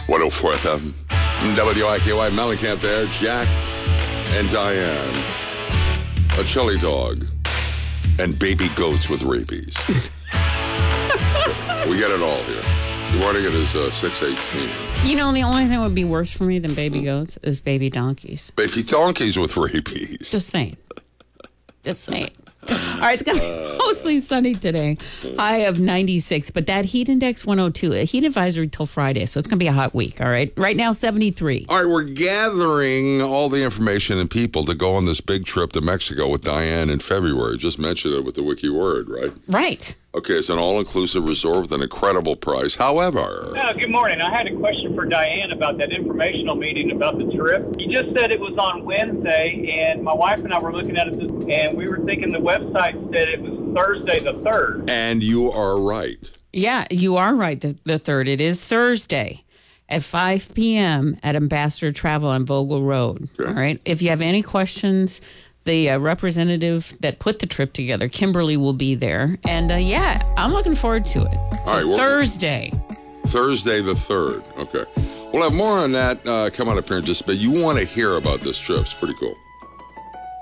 104 FM. WIKY Mellencamp there. Jack and Diane. A chili dog. And baby goats with rabies. We get it all here. The morning it is 6:18. You know, the only thing that would be worse for me than baby goats is baby donkeys. Baby donkeys with rabies. Just saying. Just saying. All right, it's going to be mostly sunny today. High of 96, but that heat index 102. A heat advisory till Friday, so it's going to be a hot week, all right? Right now, 73. All right, we're gathering all the information and people to go on this big trip to Mexico with Diane in February. Just mentioned it with the wiki word, right? Right. Okay, it's an all-inclusive resort with an incredible price. However... Good morning. I had a question for Diane about that informational meeting about the trip. You just said it was on Wednesday, and my wife and I were looking at it, and we were thinking the website said it was Thursday the 3rd. And you are right. Yeah, you are right, the 3rd. It is Thursday at 5 p.m. at Ambassador Travel on Vogel Road. Okay. All right? If you have any questions... The representative that put the trip together, Kimberly, will be there. And, I'm looking forward to it. All right, Thursday. Thursday the 3rd. Okay. We'll have more on that coming up here in just a bit. You want to hear about this trip. It's pretty cool.